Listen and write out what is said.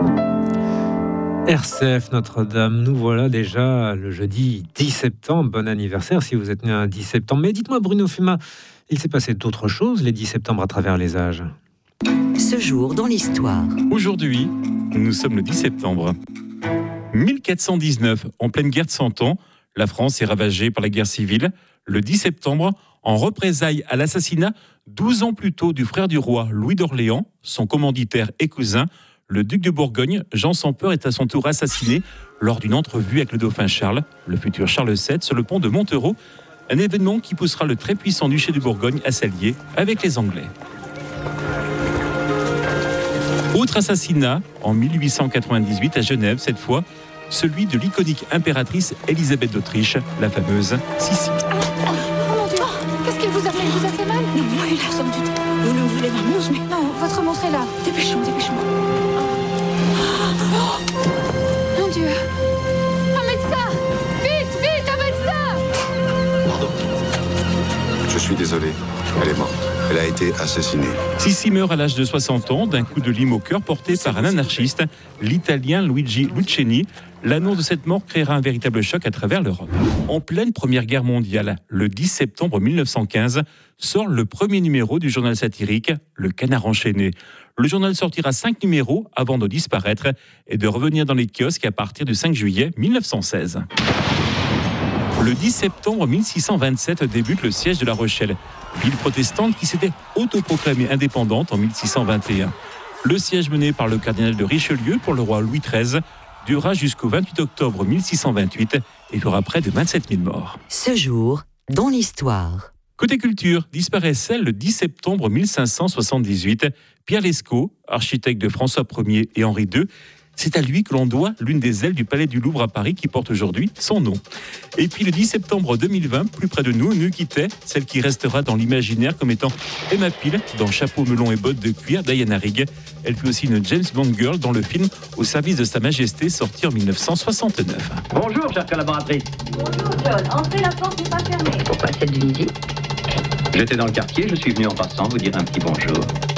RCF Notre-Dame, nous voilà déjà le jeudi 10 septembre. Bon anniversaire si vous êtes né un 10 septembre. Mais dites-moi Bruno Fuma, il s'est passé d'autres choses les 10 septembre à travers les âges. Ce jour dans l'histoire. Aujourd'hui, nous sommes le 10 septembre. 1419, en pleine guerre de 100 ans, la France est ravagée par la guerre civile. Le 10 septembre, en représailles à l'assassinat 12 ans plus tôt du frère du roi Louis d'Orléans, son commanditaire et cousin, le duc de Bourgogne, Jean sans peur, est à son tour assassiné lors d'une entrevue avec le dauphin Charles, le futur Charles VII, sur le pont de Montereau, un événement qui poussera le très puissant duché de Bourgogne à s'allier avec les Anglais. Autre assassinat, en 1898 à Genève, cette fois, celui de l'iconique impératrice Élisabeth d'Autriche, la fameuse Sissi. Oh mon Dieu, qu'est-ce qu'il vous a fait? Il vous a fait mal? Non, il a sans doute. Vous ne voulez ma montre, mais Non, votre montre est là. dépêchons. Mon Dieu. Un médecin! Vite, un médecin! Pardon. Je suis désolé. Elle est morte. Elle a été assassinée. Sissi meurt à l'âge de 60 ans d'un coup de lime au cœur porté par un anarchiste, l'Italien Luigi Lucheni. L'annonce de cette mort créera un véritable choc à travers l'Europe. En pleine Première Guerre mondiale, le 10 septembre 1915, sort le premier numéro du journal satirique Le Canard enchaîné. Le journal sortira 5 numéros avant de disparaître et de revenir dans les kiosques à partir du 5 juillet 1916. Le 10 septembre 1627 débute le siège de La Rochelle, ville protestante qui s'était autoproclamée indépendante en 1621. Le siège mené par le cardinal de Richelieu pour le roi Louis XIII durera jusqu'au 28 octobre 1628 et fera près de 27 000 morts. Ce jour dans l'histoire. Côté culture, disparaissait le 10 septembre 1578 Pierre Lescot, architecte de François Ier et Henri II. C'est à lui que l'on doit l'une des ailes du Palais du Louvre à Paris qui porte aujourd'hui son nom. Et puis le 10 septembre 2020, plus près de nous quittait celle qui restera dans l'imaginaire comme étant Emma Peel dans Chapeau melon et bottes de cuir d'Diana Rigg. Elle fut aussi une James Bond girl dans le film Au service de Sa Majesté sorti en 1969. Bonjour, chère collaboratrice. Bonjour John, entrez, la porte n'est pas fermée. Pour passer du midi. J'étais dans le quartier, je suis venu en passant vous dire un petit bonjour.